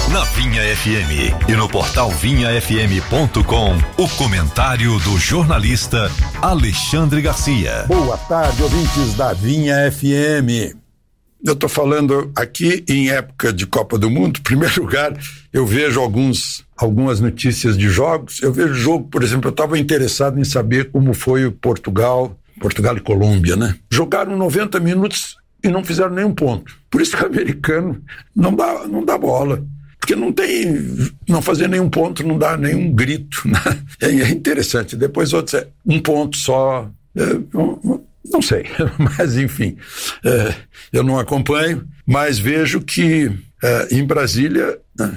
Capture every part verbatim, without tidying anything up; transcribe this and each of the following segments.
Na Vinha F M e no portal vinha f m ponto com, o comentário do jornalista Alexandre Garcia. Boa tarde, ouvintes da Vinha F M. Eu estou falando aqui em época de Copa do Mundo. Em primeiro lugar, eu vejo alguns, algumas notícias de jogos. Eu vejo jogo, por exemplo, eu estava interessado em saber como foi o Portugal, Portugal e Colômbia, né? Jogaram noventa minutos e não fizeram nenhum ponto. Por isso que o americano não dá, não dá bola. Porque não tem, não fazer nenhum ponto, não dá nenhum grito, né? É interessante. Depois outros é um ponto só, é, não, não sei, mas enfim, é, eu não acompanho, mas vejo que é, em Brasília,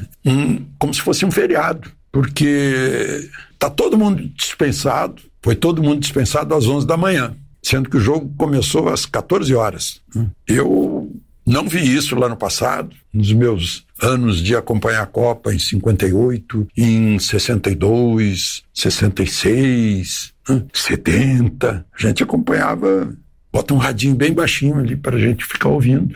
um, como se fosse um feriado, porque está todo mundo dispensado, foi todo mundo dispensado às onze da manhã, sendo que o jogo começou às quatorze horas. Eu não vi isso lá no passado, nos meus anos de acompanhar a Copa, em cinquenta e oito, em sessenta e dois, sessenta e seis, setenta. A gente acompanhava, bota um radinho bem baixinho ali para a gente ficar ouvindo.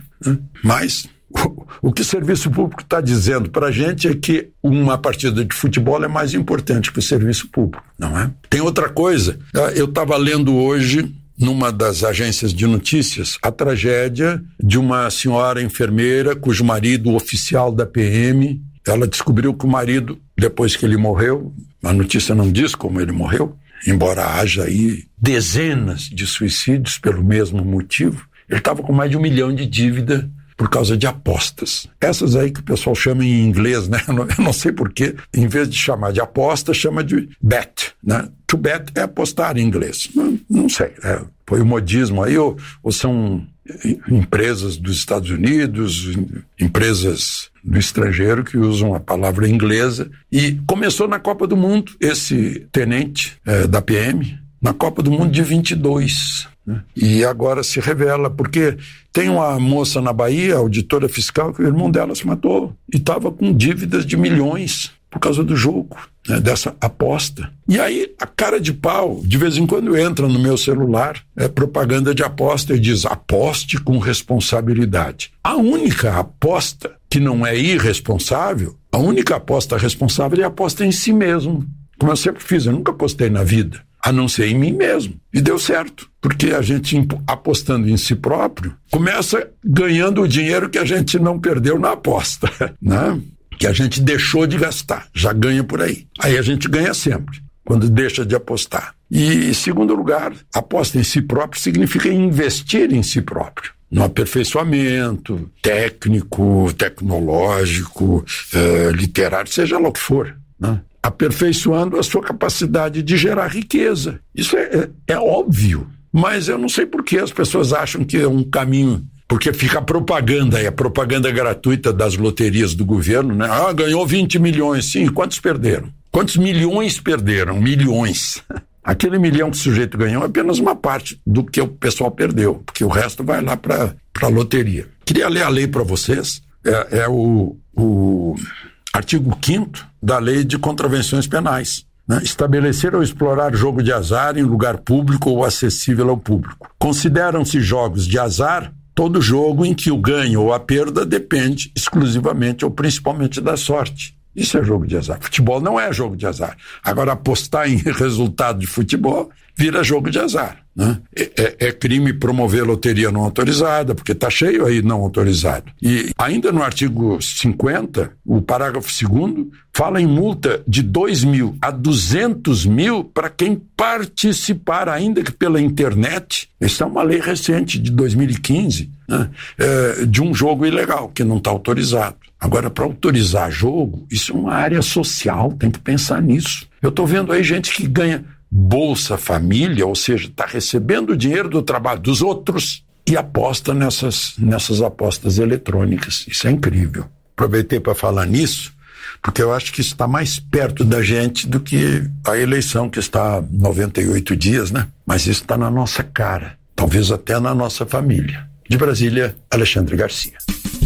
Mas o, o que o serviço público está dizendo para a gente é que uma partida de futebol é mais importante que o serviço público, não é? Tem outra coisa, eu estava lendo hoje, numa das agências de notícias, a tragédia de uma senhora enfermeira cujo marido, oficial da P M, ela descobriu que o marido, depois que ele morreu, a notícia não diz como ele morreu, embora haja aí dezenas de suicídios pelo mesmo motivo, ele estava com mais de um milhão de dívida por causa de apostas. Essas aí que o pessoal chama em inglês, né? Eu não, eu não sei porquê, em vez de chamar de aposta, chama de bet, né? To bet é apostar em inglês. Não, não sei, é, foi o modismo aí, ou, ou são empresas dos Estados Unidos, empresas do estrangeiro que usam a palavra inglesa. E começou na Copa do Mundo, esse tenente é, da P M, na Copa do Mundo de vinte e dois, né? E agora se revela, porque tem uma moça na Bahia, auditora fiscal, que o irmão dela se matou e estava com dívidas de milhões por causa do jogo, né, dessa aposta. E aí a cara de pau, de vez em quando entra no meu celular, é propaganda de aposta e diz: aposte com responsabilidade. A única aposta que não é irresponsável, a única aposta responsável é a aposta em si mesmo. Como eu sempre fiz, eu nunca apostei na vida, a não ser em mim mesmo. E deu certo, porque a gente apostando em si próprio, começa ganhando o dinheiro que a gente não perdeu na aposta, né? Que a gente deixou de gastar, já ganha por aí. Aí a gente ganha sempre, quando deixa de apostar. E, em segundo lugar, aposta em si próprio significa investir em si próprio, no aperfeiçoamento técnico, tecnológico, eh, literário, seja lá o que for, né? Aperfeiçoando a sua capacidade de gerar riqueza. Isso é, é, é óbvio, mas eu não sei por que as pessoas acham que é um caminho, porque fica a propaganda, é a propaganda gratuita das loterias do governo, né? Ah, ganhou vinte milhões, sim, quantos perderam? Quantos milhões perderam? Milhões. Aquele milhão que o sujeito ganhou é apenas uma parte do que o pessoal perdeu, porque o resto vai lá para a loteria. Queria ler a lei para vocês, é, é o... o artigo quinto da Lei de Contravenções Penais, né? Estabelecer ou explorar jogo de azar em lugar público ou acessível ao público. Consideram-se jogos de azar todo jogo em que o ganho ou a perda depende exclusivamente ou principalmente da sorte. Isso é jogo de azar. Futebol não é jogo de azar. Agora, apostar em resultado de futebol vira jogo de azar, né? É, é crime promover loteria não autorizada, porque está cheio aí não autorizado. E ainda no artigo cinquenta, o parágrafo segundo, fala em multa de dois mil a duzentos mil para quem participar, ainda que pela internet. Essa é uma lei recente, de dois mil e quinze, né? É, de um jogo ilegal, que não está autorizado. Agora, para autorizar jogo, isso é uma área social, tem que pensar nisso. Eu estou vendo aí gente que ganha Bolsa Família, ou seja, está recebendo o dinheiro do trabalho dos outros e aposta nessas, nessas apostas eletrônicas. Isso é incrível. Aproveitei para falar nisso, porque eu acho que isso está mais perto da gente do que a eleição, que está há noventa e oito dias, né? Mas isso está na nossa cara, talvez até na nossa família. De Brasília, Alexandre Garcia.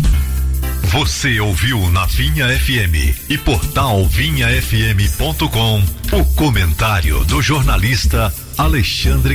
Você ouviu na Vinha F M e portal vinha f m ponto com o comentário do jornalista Alexandre